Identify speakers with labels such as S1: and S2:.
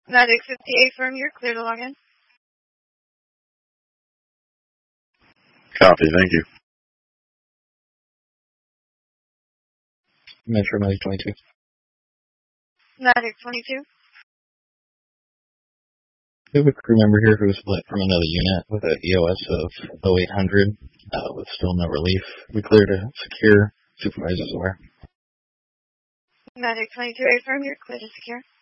S1: Medic 58 firm, you're clear to log in.
S2: Copy, thank you.
S3: Metro Medic 22.
S1: Medic 22.
S3: We have a crew member here who was split from another unit with an EOS of 0800 with still no relief. We clear to secure. Supervisor's aware.
S1: Medic 22 A firm, you're clear to secure.